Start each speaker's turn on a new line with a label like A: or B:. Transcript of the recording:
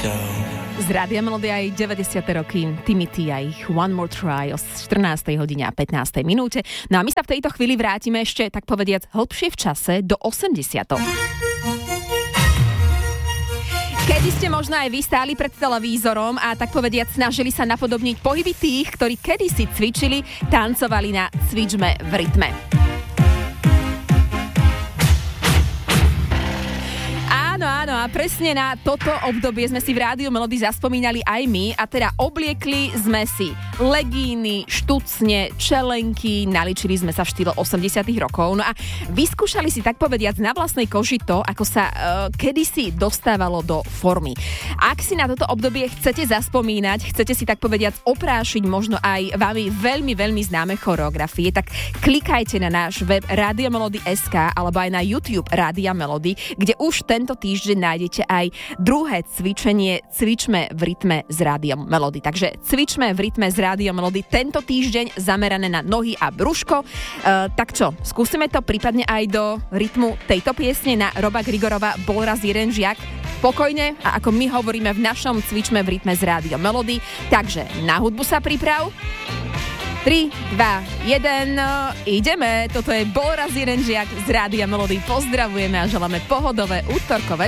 A: Z Rádia Melody aj 90. roky Timothy a ich One More Try o 14. hodine a 15. minúte. No a my sa v tejto chvíli vrátime ešte, tak povediac, hlbšie v čase do 80. Kedy ste možno aj vy stáli pred televízorom a tak povediac snažili sa napodobniť pohyby tých, ktorí kedysi cvičili, tancovali na Cvičme v rytme. Áno, a presne na toto obdobie sme si v Rádiu Melody zaspomínali aj my a teda obliekli sme si legíny, štucne, čelenky, naličili sme sa v štýle 80 rokov, no a vyskúšali si tak povediac na vlastnej koži to, ako sa kedysi dostávalo do formy. Ak si na toto obdobie chcete zaspomínať, chcete si tak povediac oprášiť možno aj vami veľmi, veľmi známe choreografie, tak klikajte na náš web radiomelody.sk alebo aj na YouTube Rádia Melody, kde už tento týždeň nájdete aj druhé cvičenie Cvičme v rytme s Rádiom Melody. Takže Cvičme v rytme s Rádiom Melody tento týždeň zamerané na nohy a brúško. Tak čo, skúsime to prípadne aj do rytmu tejto piesne na Roba Grigorova Bol raz jeden žiak. Pokojne a ako my hovoríme v našom Cvičme v rytme s Rádiom Melody. Takže na hudbu sa priprav. 3, 2, 1, ideme. Toto je Bol raz jeden žiak z Rádia Melody. Pozdravujeme a želáme pohodové útorkové